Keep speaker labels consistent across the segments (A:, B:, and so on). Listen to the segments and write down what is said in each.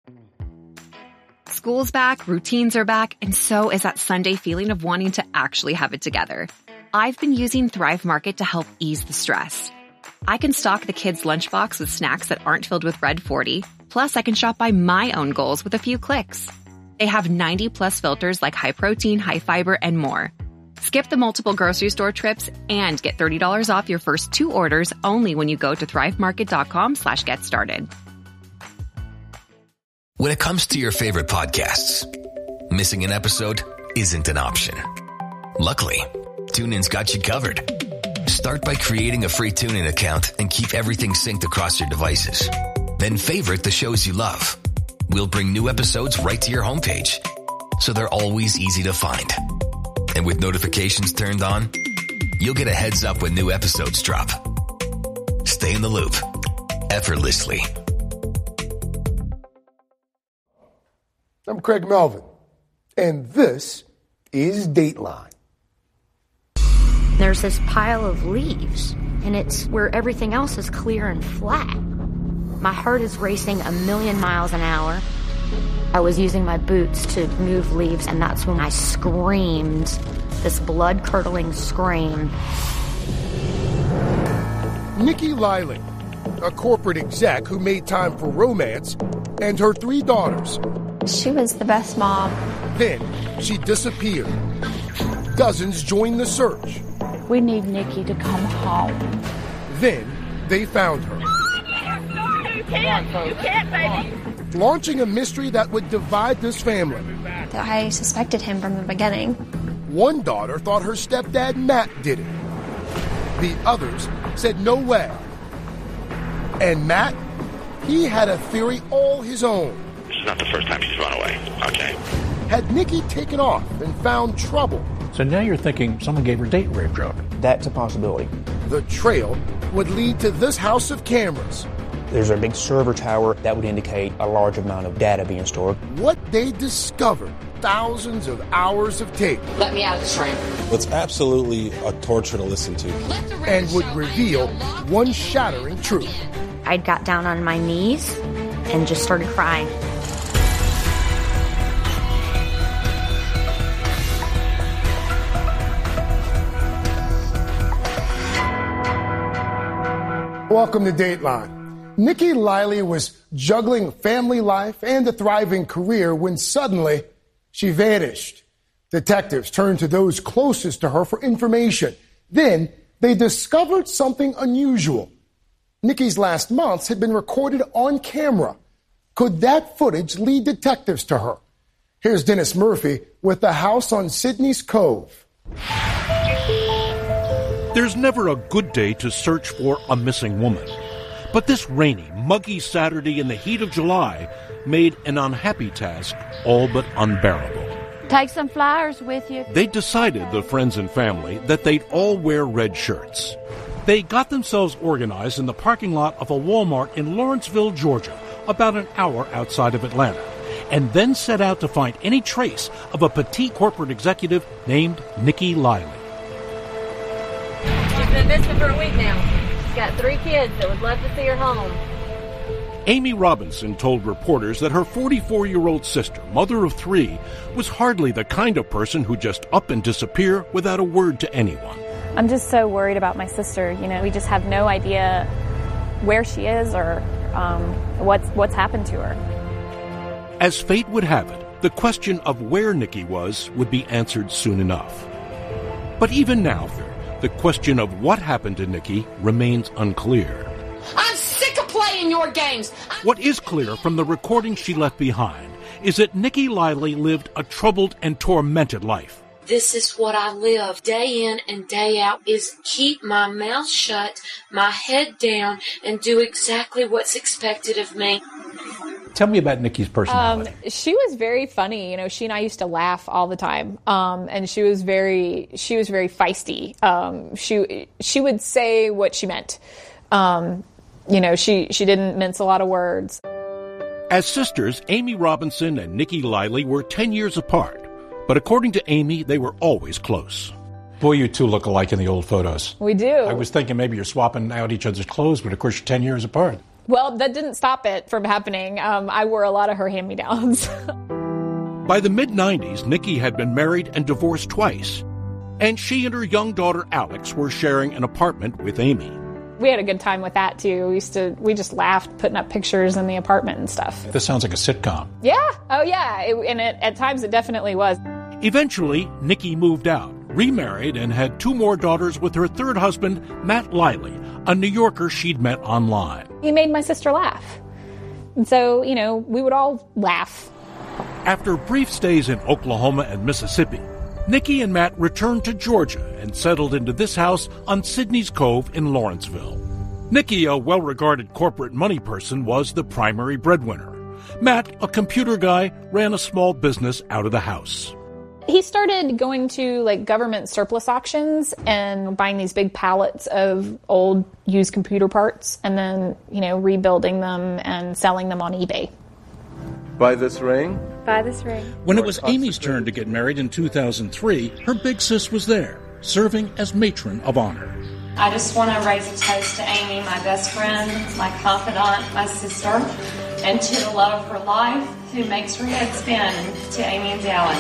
A: School's back, routines are back, and so is that Sunday feeling of wanting to actually have it together. I've been using Thrive Market to help ease the stress. I can stock the kids' lunchbox with snacks that aren't filled with Red 40, plus I can shop by my own goals with a few clicks. They have 90-plus filters like high protein, high fiber, and more. Skip the multiple grocery store trips and get $30 off your first 2 orders only when you go to thrivemarket.com/get started.
B: When it comes to your favorite podcasts, missing an episode isn't an option. Luckily, TuneIn's got you covered. Start by creating a free TuneIn account and keep everything synced across your devices. Then favorite the shows you love. We'll bring new episodes right to your homepage, so they're always easy to find. And with notifications turned on, you'll get a heads up when new episodes drop. Stay in the loop, effortlessly.
C: I'm Craig Melvin, and this is Dateline.
D: There's this pile of leaves, and it's where everything else is clear and flat. My heart is racing 1,000,000 miles an hour. I was using my boots to move leaves, and that's when I screamed, this blood-curdling scream.
C: Nikki Liley, a corporate exec who made time for romance, and her 3 daughters.
E: She was the best mom.
C: Then she disappeared. Dozens joined the search.
F: We need Nikki to come home.
C: Then they found her.
F: You can't, baby.
C: Launching a mystery that would divide this family.
E: I suspected him from the beginning.
C: One daughter thought her stepdad Matt did it. The others said no way. And Matt, he had a theory all his own.
G: This is not the first time she's run away. Okay.
C: Had Nikki taken off and found trouble?
H: So now you're thinking someone gave her date rape drug.
I: That's a possibility.
C: The trail would lead to this house of cameras.
I: There's a big server tower that would indicate a large amount of data being stored.
C: What they discovered, thousands of hours of tape.
J: Let me out of this room.
K: It's absolutely a torture to listen to.
C: And would reveal one shattering truth.
D: I got down on my knees and just started crying.
C: Welcome to Dateline. Nikki Liley was juggling family life and a thriving career when suddenly she vanished. Detectives turned to those closest to her for information. Then they discovered something unusual. Nikki's last months had been recorded on camera. Could that footage lead detectives to her? Here's Dennis Murphy with the house on Sydney's Cove.
L: There's never a good day to search for a missing woman. But this rainy, muggy Saturday in the heat of July made an unhappy task all but unbearable.
F: Take some flowers with you.
L: They decided, the friends and family, that they'd all wear red shirts. They got themselves organized in the parking lot of a Walmart in Lawrenceville, Georgia, about an hour outside of Atlanta, and then set out to find any trace of a petite corporate executive named Nikki Liley.
M: She's been missing for a week now. She's got 3 kids that would love to see her home.
L: Amy Robinson told reporters that her 44-year-old sister, mother of 3, was hardly the kind of person who just up and disappear without a word to anyone.
N: I'm just so worried about my sister. You know, we just have no idea where she is or what's happened to her.
L: As fate would have it, the question of where Nikki was would be answered soon enough. But even now, the question of what happened to Nikki remains unclear.
J: I'm sick of playing your games.
L: What is clear from the recording she left behind is that Nikki Liley lived a troubled and tormented life.
O: This is what I live day in and day out, is keep my mouth shut, my head down, and do exactly what's expected of me.
H: Tell me about Nikki's personality.
N: She was very funny. You know, she and I used to laugh all the time. And she was very feisty. She would say what she meant. You know, she didn't mince a lot of words.
L: As sisters, Amy Robinson and Nikki Liley were 10 years apart. But according to Amy, they were always close.
H: Boy, you two look alike in the old photos.
N: We do.
H: I was thinking maybe you're swapping out each other's clothes, but of course you're 10 years apart.
N: Well, that didn't stop it from happening. I wore a lot of her hand-me-downs.
L: By the mid-90s, Nikki had been married and divorced twice, and she and her young daughter Alex were sharing an apartment with Amy.
N: We had a good time with that, too. We just laughed, putting up pictures in the apartment and stuff.
H: This sounds like a sitcom.
N: Yeah. Oh, yeah. At times, it definitely was.
L: Eventually, Nikki moved out, remarried, and had 2 more daughters with her third husband, Matt Liley, a New Yorker she'd met online.
N: He made my sister laugh. And so, we would all laugh.
L: After brief stays in Oklahoma and Mississippi, Nikki and Matt returned to Georgia and settled into this house on Sydney's Cove in Lawrenceville. Nikki, a well-regarded corporate money person, was the primary breadwinner. Matt, a computer guy, ran a small business out of the house.
N: He started going to government surplus auctions and buying these big pallets of old used computer parts and then, rebuilding them and selling them on eBay.
P: Buy this ring?
M: Buy this ring.
L: When it was Amy's turn to get married in 2003, her big sis was there, serving as matron of honor.
O: I just want to raise a toast to Amy, my best friend, my confidant, my sister, and to the love of her life, who makes her head spin, to Amy and Dallin.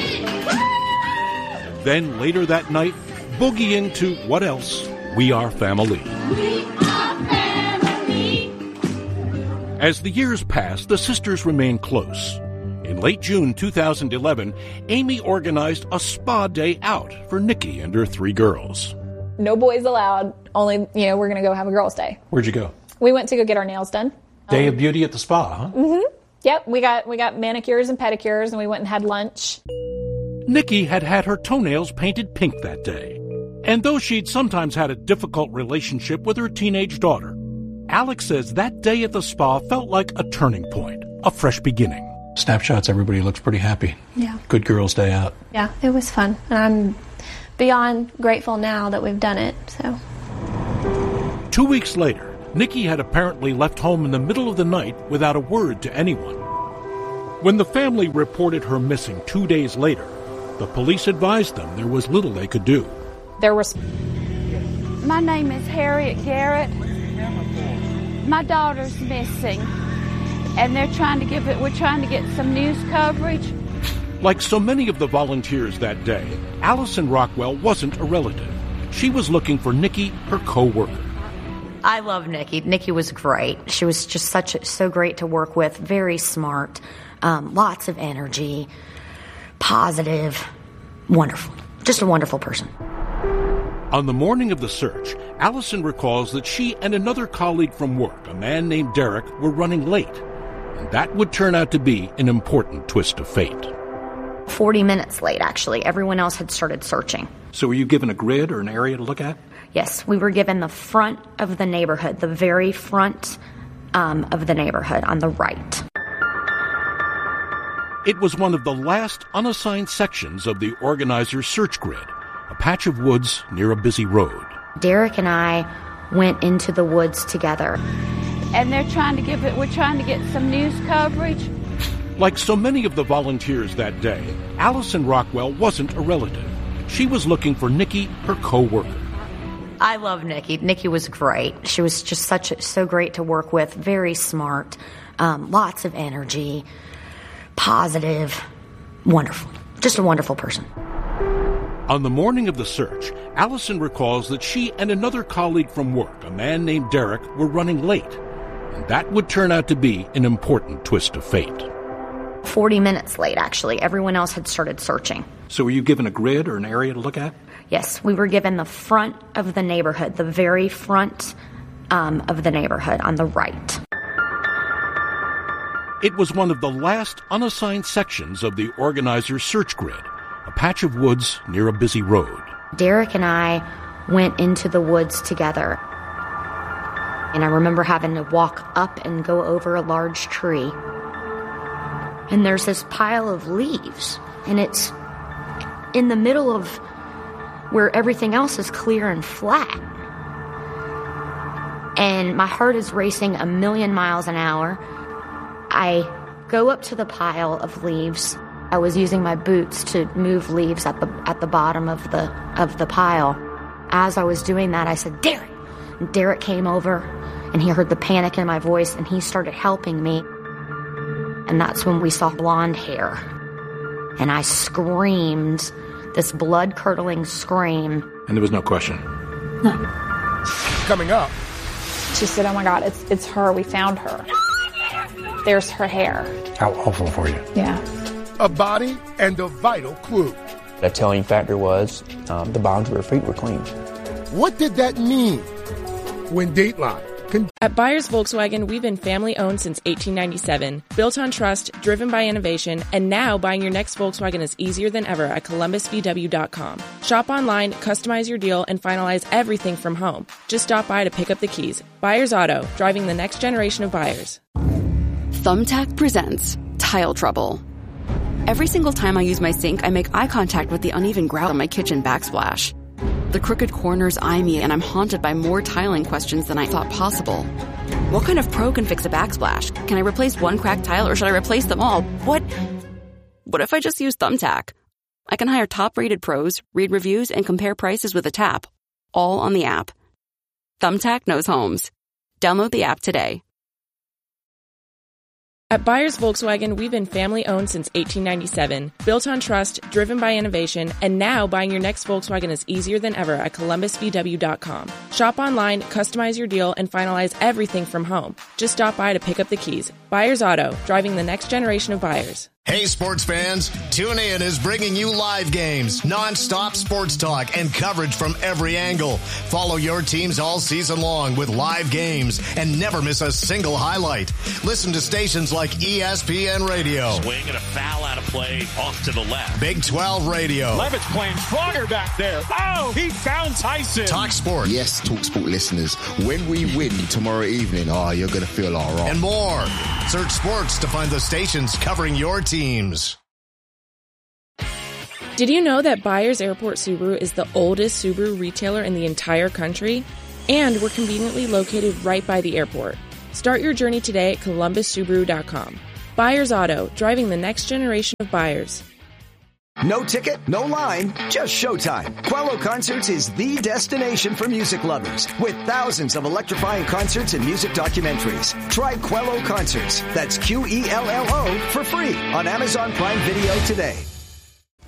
L: Then later that night, boogieing to what else? We Are Family.
O: We are family.
L: As the years passed, the sisters remained close. In late June 2011, Amy organized a spa day out for Nikki and her 3 girls.
N: No boys allowed. Only, we're going to go have a girls' day.
H: Where'd you go?
N: We went to go get our nails done.
H: Day of beauty at the spa, huh?
N: Mm-hmm. Yep, we got manicures and pedicures, and we went and had lunch.
L: Nikki had had her toenails painted pink that day. And though she'd sometimes had a difficult relationship with her teenage daughter, Alex says that day at the spa felt like a turning point, a fresh beginning.
H: Snapshots, everybody looks pretty happy.
E: Yeah.
H: Good girls' day out.
E: Yeah, it was fun. And I'm beyond grateful now that we've done it, so.
L: 2 weeks later, Nikki had apparently left home in the middle of the night without a word to anyone. When the family reported her missing 2 days later, the police advised them there was little they could do.
F: My name is Harriet Garrett. My daughter's missing, and we're trying to get some news coverage.
L: Like so many of the volunteers that day, Allison Rockwell wasn't a relative. She was looking for Nikki, her co-worker.
D: I love Nikki. Nikki was great. She was just so great to work with, very smart, lots of energy, positive, wonderful. Just a wonderful person.
L: On the morning of the search, Allison recalls that she and another colleague from work, a man named Derek, were running late. And that would turn out to be an important twist of fate.
D: 40 minutes late, actually. Everyone else had started searching.
H: So were you given a grid or an area to look at?
D: Yes, we were given the front of the neighborhood, the very front of the neighborhood on the right.
L: It was one of the last unassigned sections of the organizer's search grid, a patch of woods near a busy road.
D: Derek and I went into the woods together.
F: And we're trying to get some news coverage.
L: Like so many of the volunteers that day, Allison Rockwell wasn't a relative. She was looking for Nikki, her co-worker.
D: I love Nikki. Nikki was great. She was just so great to work with, very smart, lots of energy, positive, wonderful. Just a wonderful person.
L: On the morning of the search, Allison recalls that she and another colleague from work, a man named Derek, were running late. And that would turn out to be an important twist of fate.
D: 40 minutes late, actually. Everyone else had started searching.
H: So were you given a grid or an area to look at?
D: Yes, we were given the front of the neighborhood, the very front of the neighborhood on the right.
L: It was one of the last unassigned sections of the organizer's search grid, a patch of woods near a busy road.
D: Derek and I went into the woods together. And I remember having to walk up and go over a large tree. And there's this pile of leaves, and it's in the middle of where everything else is clear and flat. And my heart is racing a million miles an hour. I go up to the pile of leaves. I was using my boots to move leaves at the bottom of the pile. As I was doing that, I said, "Derek!" And Derek came over And he heard the panic in my voice, and he started helping me. And that's when we saw blonde hair. And I screamed, this blood-curdling scream.
H: And there was no question.
D: No.
C: Coming up.
N: She said, oh my God, it's her. We found her. There's her hair.
H: How awful for you.
N: Yeah.
C: A body and a vital clue.
I: The telling factor was the bottoms of her feet were clean.
C: What did that mean when Dateline?
Q: At Byers Volkswagen, we've been family-owned since 1897, built on trust, driven by innovation, and now buying your next Volkswagen is easier than ever at ColumbusVW.com. Shop online, customize your deal, and finalize everything from home. Just stop by to pick up the keys. Byers Auto, driving the next generation of buyers.
R: Thumbtack presents Tile Trouble. Every single time I use my sink, I make eye contact with the uneven grout on my kitchen backsplash. The crooked corners eye me, and I'm haunted by more tiling questions than I thought possible. What kind of pro can fix a backsplash? Can I replace one cracked tile, or should I replace them all? What if I just use Thumbtack? I can hire top-rated pros, read reviews, and compare prices with a tap, all on the app. Thumbtack knows homes. Download the app today.
Q: At Byers Volkswagen, we've been family-owned since 1897, built on trust, driven by innovation, and now buying your next Volkswagen is easier than ever at ColumbusVW.com. Shop online, customize your deal, and finalize everything from home. Just stop by to pick up the keys. Byers Auto, driving the next generation of buyers.
S: Hey, sports fans, TuneIn is bringing you live games, non-stop sports talk, and coverage from every angle. Follow your teams all season long with live games and never miss a single highlight. Listen to stations like ESPN Radio.
T: Swing and a foul out of play off to the left.
S: Big 12 Radio.
T: Levitt's playing stronger back there. Oh, he found Tyson.
S: Talk Sport.
U: Yes, Talk Sport listeners, when we win tomorrow evening, you're going to feel all right.
S: And more. Search sports to find the stations covering your teams.
Q: Did you know that Byers Airport Subaru is the oldest Subaru retailer in the entire country? And we're conveniently located right by the airport. Start your journey today at ColumbusSubaru.com. Byers Auto, driving the next generation of buyers.
V: No ticket, no line, just showtime. Quello Concerts is the destination for music lovers, with thousands of electrifying concerts and music documentaries. Try Quello Concerts, that's Quello, for free on Amazon Prime Video today.